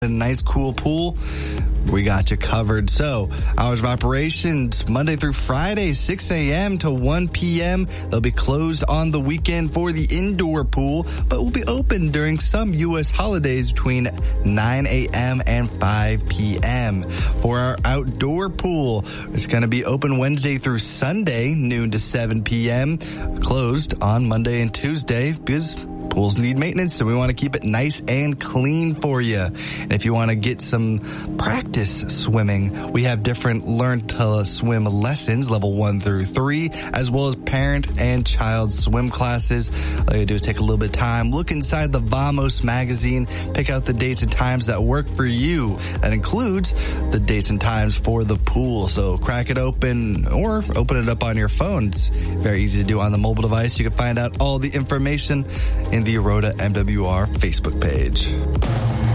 a nice, cool pool, we got you covered. So, hours of operations, Monday through Friday, 6 a.m. to 1 p.m. They'll be closed on the weekend for the indoor pool, but will be open during some U.S. holidays between 9 a.m. and 5 p.m. For our outdoor pool, it's going to be open Wednesday through Sunday, noon to 7 p.m., closed on Monday and Tuesday because pools need maintenance, so we want to keep it nice and clean for you. And if you want to get some practice swimming, we have different learn to swim lessons, level 1 through 3, as well as parent and child swim classes. All you do is take a little bit of time, look inside the Vamos magazine, pick out the dates and times that work for you. That includes the dates and times for the pool. So crack it open or open it up on your phone. It's very easy to do on the mobile device. You can find out all the information in the Arota MWR Facebook page.